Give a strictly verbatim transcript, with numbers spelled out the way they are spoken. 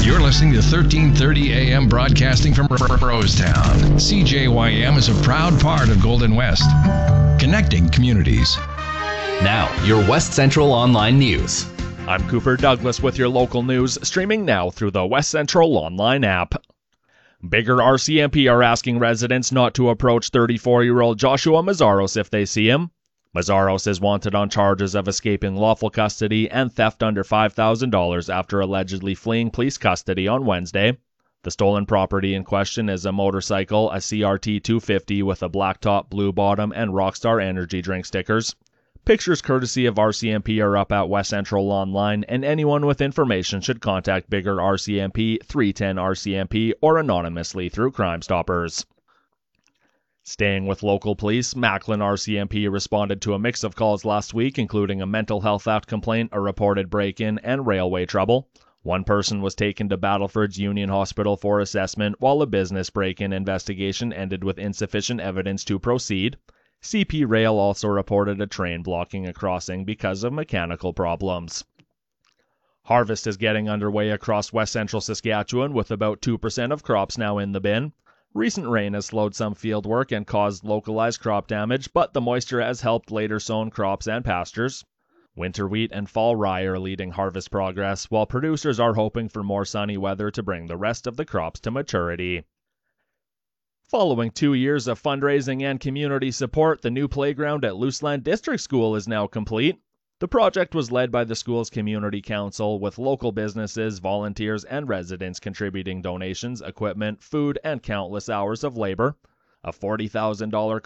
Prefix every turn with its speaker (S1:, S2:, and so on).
S1: You're listening to thirteen thirty A M broadcasting from Rosetown. C J Y M is a proud part of Golden West, connecting communities.
S2: Now, your West Central Online News.
S3: I'm Cooper Douglas with your local news, streaming now through the West Central Online app. Bigger R C M P are asking residents not to approach thirty-four-year-old Joshua Mazzaros if they see him. Mazzaros is wanted on charges of escaping lawful custody and theft under five thousand dollars after allegedly fleeing police custody on Wednesday. The stolen property in question is a motorcycle, a C R T two fifty with a black top, blue bottom, and Rockstar energy drink stickers. Pictures courtesy of R C M P are up at West Central Online, and anyone with information should contact Bigger R C M P, three ten R C M P, or anonymously through Crime Stoppers. Staying with local police, Macklin R C M P responded to a mix of calls last week, including a mental health theft complaint, a reported break-in, and railway trouble. One person was taken to Battleford's Union Hospital for assessment, while a business break-in investigation ended with insufficient evidence to proceed. C P Rail also reported a train blocking a crossing because of mechanical problems. Harvest is getting underway across West Central Saskatchewan, with about two percent of crops now in the bin. Recent rain has slowed some field work and caused localized crop damage, but the moisture has helped later sown crops and pastures. Winter wheat and fall rye are leading harvest progress, while producers are hoping for more sunny weather to bring the rest of the crops to maturity. Following two years of fundraising and community support, the new playground at Luseland District School is now complete. The project was led by the school's community council, with local businesses, volunteers, and residents contributing donations, equipment, food, and countless hours of labor. A forty thousand dollars